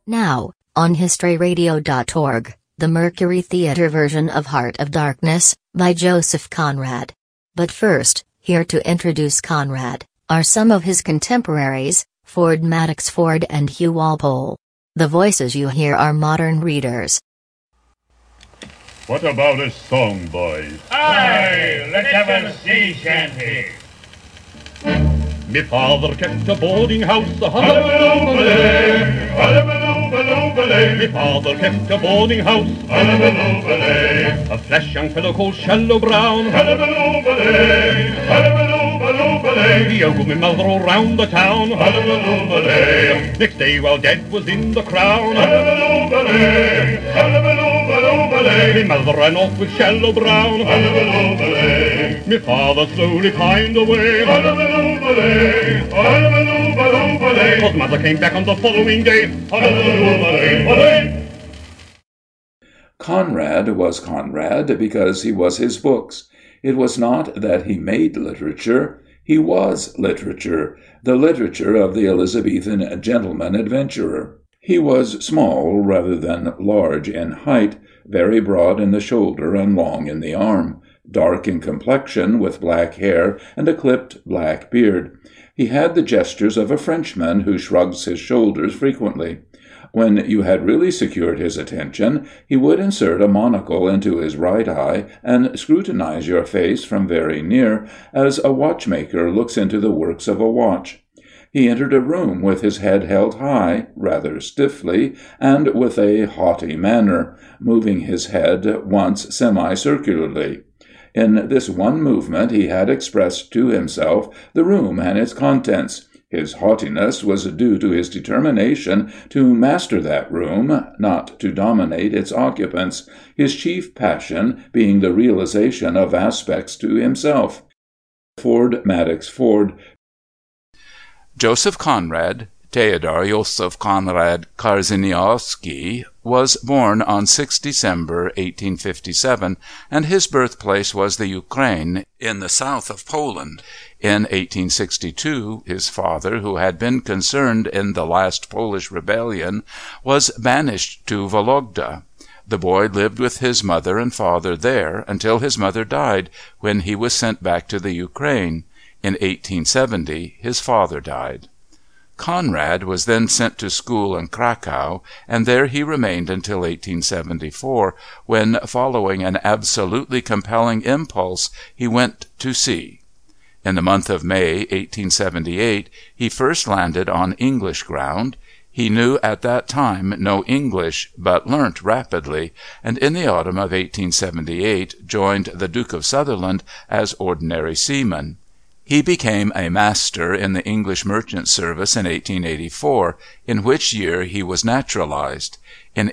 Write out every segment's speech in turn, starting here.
Now, on historyradio.org, the Mercury Theatre version of Heart of Darkness, by Joseph Conrad. But first, here to introduce Conrad, are some of his contemporaries, Ford Madox Ford and Hugh Walpole. The voices you hear are modern readers. What about a song, boys? Aye, let's have a sea shanty. Me father kept a boarding house, a Hullabaloo-baloo, hullabaloo-baloo-baloo. Me father kept a boarding house, Hullabaloo-baloo, a flesh young fellow called Shallow Brown. hullabaloo-baloo, hullabaloo-baloo-baloo. He ogled me mother all round the town. Hullabaloo-baloo, Next day while dead was in the crown. hullabaloo-baloo, hullabaloo-baloo-baloo. Me mother ran off with Shallow Brown. Hullabaloo-baloo, Me father slowly pined away. hullabaloo-baloo, hullabaloo-baloo-baloo. His mother came back on the following day. Hullabaloo-baloo-baloo. Conrad was Conrad because he was his books. It was not that he made literature, he was literature, the literature of the Elizabethan gentleman adventurer. He was small rather than large in height, very broad in the shoulder and long in the arm, dark in complexion with black hair and a clipped black beard. He had the gestures of a Frenchman who shrugs his shoulders frequently. When you had really secured his attention, he would insert a monocle into his right eye and scrutinize your face from very near, as a watchmaker looks into the works of a watch. He entered a room with his head held high, rather stiffly, and with a haughty manner, moving his head once semicircularly. In this one movement he had expressed to himself the room and its contents. His haughtiness was due to his determination to master that room, not to dominate its occupants, his chief passion being the realization of aspects to himself. Ford Madox Ford. Joseph Conrad, Theodor Joseph Conrad Karzyniowski, was born on 6 December 1857, and his birthplace was the Ukraine in the south of Poland. In 1862, his father, who had been concerned in the last Polish rebellion, was banished to Vologda. The boy lived with his mother and father there until his mother died, when he was sent back to the Ukraine. In 1870, his father died. Conrad was then sent to school in Krakow, and there he remained until 1874, when, following an absolutely compelling impulse, he went to sea. In the month of May, 1878, he first landed on English ground. He knew at that time no English, but learnt rapidly, and in the autumn of 1878 joined the Duke of Sutherland as ordinary seaman. He became a master in the English merchant service in 1884, in which year he was naturalized. In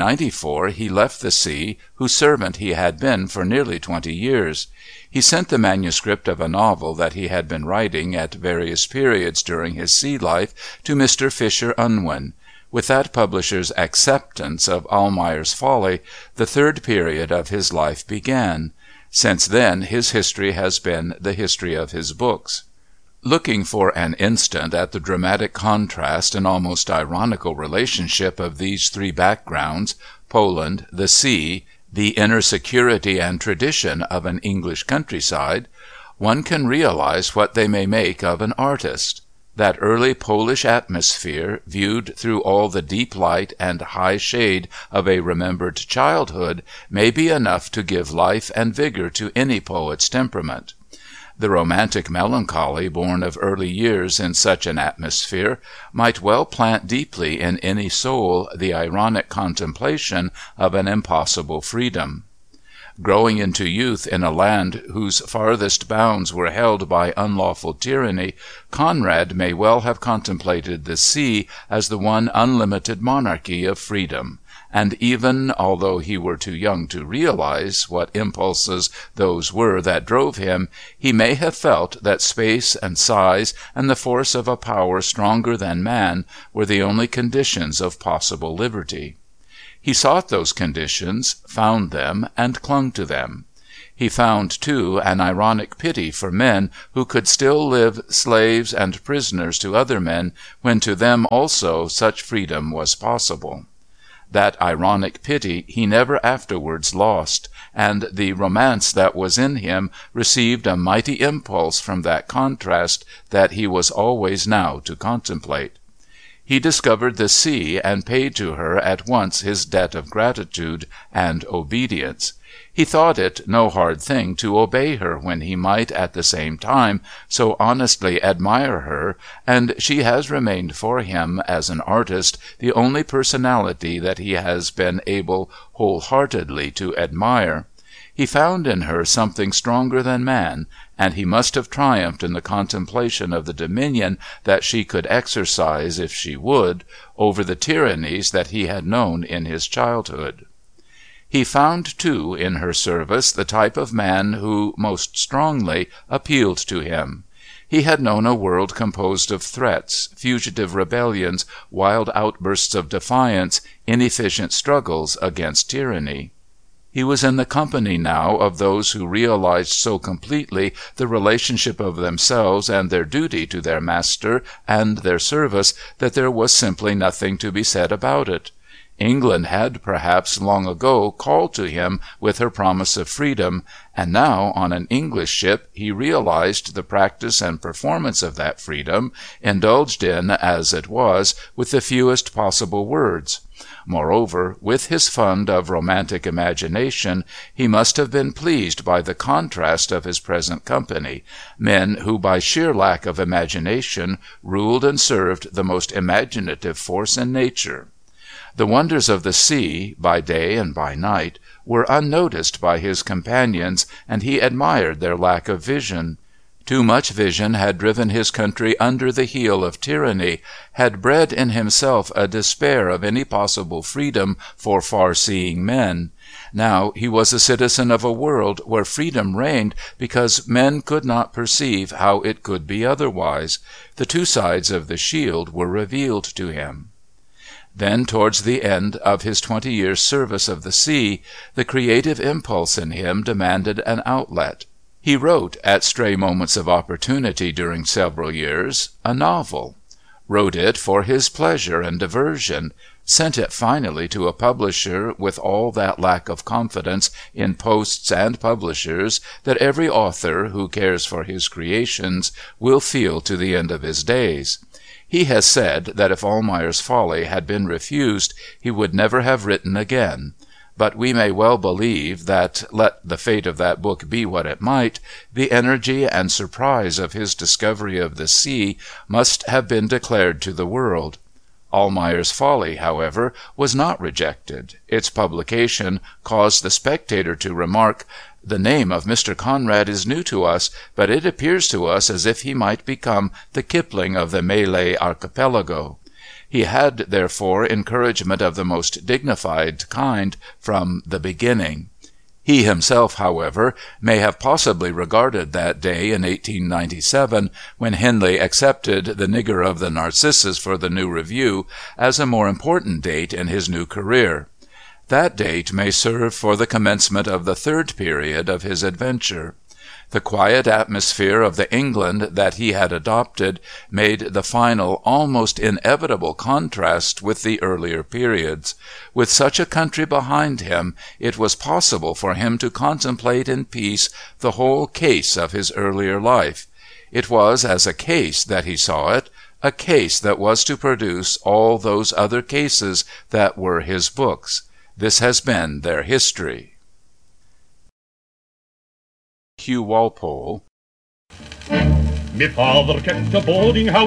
1894 he left the sea, whose servant he had been for nearly 20 years. He sent the manuscript of a novel that he had been writing at various periods during his sea life to Mr. Fisher Unwin. With that publisher's acceptance of Almayer's Folly, the third period of his life began. Since then his history has been the history of his books. Looking for an instant at the dramatic contrast and almost ironical relationship of these three backgrounds, Poland, the sea, the inner security and tradition of an English countryside, one can realize what they may make of an artist. That early Polish atmosphere, viewed through all the deep light and high shade of a remembered childhood, may be enough to give life and vigour to any poet's temperament. The romantic melancholy born of early years in such an atmosphere might well plant deeply in any soul the ironic contemplation of an impossible freedom. Growing into youth in a land whose farthest bounds were held by unlawful tyranny, Conrad may well have contemplated the sea as the one unlimited monarchy of freedom, and even, although he were too young to realize what impulses those were that drove him, he may have felt that space and size and the force of a power stronger than man were the only conditions of possible liberty. He sought those conditions, found them, and clung to them. He found, too, an ironic pity for men who could still live slaves and prisoners to other men when to them also such freedom was possible. That ironic pity he never afterwards lost, and the romance that was in him received a mighty impulse from that contrast that he was always now to contemplate. He discovered the sea and paid to her at once his debt of gratitude and obedience. He thought it no hard thing to obey her when he might at the same time so honestly admire her, and she has remained for him as an artist the only personality that he has been able wholeheartedly to admire. He found in her something stronger than man, and he must have triumphed in the contemplation of the dominion that she could exercise, if she would, over the tyrannies that he had known in his childhood. He found, too, in her service the type of man who, most strongly, appealed to him. He had known a world composed of threats, fugitive rebellions, wild outbursts of defiance, inefficient struggles against tyranny. He was in the company now of those who realized so completely the relationship of themselves and their duty to their master and their service that there was simply nothing to be said about it. England had, perhaps, long ago called to him with her promise of freedom, and now, on an English ship, he realized the practice and performance of that freedom, indulged in, as it was, with the fewest possible words. Moreover, with his fund of romantic imagination, he must have been pleased by the contrast of his present company, men who, by sheer lack of imagination, ruled and served the most imaginative force in nature. The wonders of the sea, by day and by night, were unnoticed by his companions, and he admired their lack of vision. Too much vision had driven his country under the heel of tyranny, had bred in himself a despair of any possible freedom for far-seeing men. Now he was a citizen of a world where freedom reigned because men could not perceive how it could be otherwise. The two sides of the shield were revealed to him. Then, towards the end of his 20 years' service of the sea, the creative impulse in him demanded an outlet. He wrote, at stray moments of opportunity during several years, a novel. Wrote it for his pleasure and diversion, sent it finally to a publisher with all that lack of confidence in posts and publishers that every author who cares for his creations will feel to the end of his days. He has said that if Almayer's Folly had been refused, he would never have written again. But we may well believe that, let the fate of that book be what it might, the energy and surprise of his discovery of the sea must have been declared to the world. Almayer's Folly, however, was not rejected. Its publication caused the Spectator to remark, "The name of Mr. Conrad is new to us, but it appears to us as if he might become the Kipling of the Malay Archipelago." He had, therefore, encouragement of the most dignified kind from the beginning. He himself, however, may have possibly regarded that day in 1897, when Henley accepted The Nigger of the Narcissus for the New Review, as a more important date in his new career. That date may serve for the commencement of the third period of his adventure. The quiet atmosphere of the England that he had adopted made the final, almost inevitable contrast with the earlier periods. With such a country behind him, it was possible for him to contemplate in peace the whole case of his earlier life. It was as a case that he saw it, a case that was to produce all those other cases that were his books. This has been their history. Hugh Walpole. My father kept a boarding house